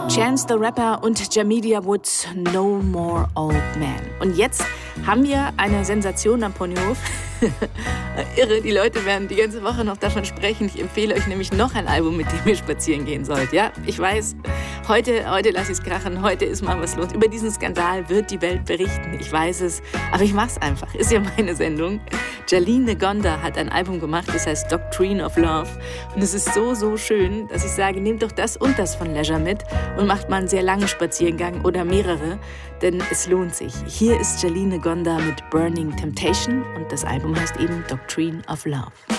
Chance the Rapper und Jamelia Woods, No More Old Man. Und jetzt haben wir eine Sensation am Ponyhof. Irre, die Leute werden die ganze Woche noch davon sprechen. Ich empfehle euch nämlich noch ein Album, mit dem ihr spazieren gehen sollt. Ja, ich weiß, heute lasse ich es krachen, heute ist mal was los. Über diesen Skandal wird die Welt berichten, ich weiß es. Aber ich mach's einfach, ist ja meine Sendung. Jaline Ngonda hat ein Album gemacht, das heißt Doctrine of Love. Und es ist so schön, dass ich sage, nehmt doch das und das von Leisure mit und macht mal einen sehr langen Spaziergang oder mehrere, denn es lohnt sich. Hier ist Jaline Ngonda mit Burning Temptation und das Album heißt eben Doctrine of Love.